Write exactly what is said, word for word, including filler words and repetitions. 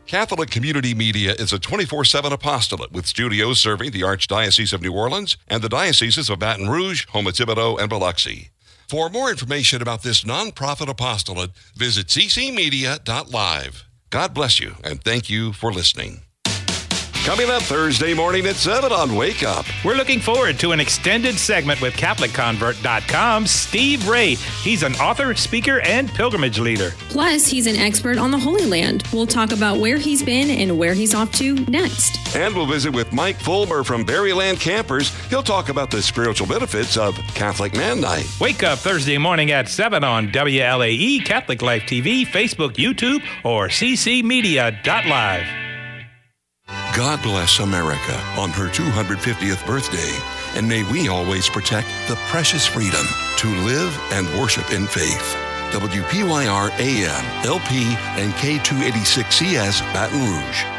Catholic Community Media is a twenty-four seven apostolate with studios serving the Archdiocese of New Orleans and the dioceses of Baton Rouge, Houma-Thibodaux, and Biloxi. For more information about this nonprofit apostolate, visit c c media dot live. God bless you, and thank you for listening. Coming up Thursday morning at seven on Wake Up. We're looking forward to an extended segment with Catholic Convert dot com's Steve Ray. He's an author, speaker, and pilgrimage leader. Plus, he's an expert on the Holy Land. We'll talk about where he's been and where he's off to next. And we'll visit with Mike Fulmer from Berryland Campers. He'll talk about the spiritual benefits of Catholic Man Night. Wake Up Thursday morning at seven on W L A E, Catholic Life T V, Facebook, YouTube, or c c media dot live. God bless America on her two hundred fiftieth birthday, and may we always protect the precious freedom to live and worship in faith. W P Y R A M, L P, and K two eighty-six C S, Baton Rouge.